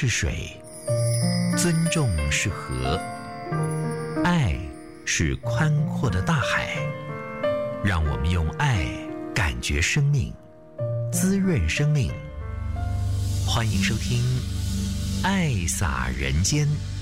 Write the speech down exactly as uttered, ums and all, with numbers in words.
是水，尊重是河，爱是宽阔的大海。让我们用爱感觉生命，滋润生命。欢迎收听《爱洒人间》。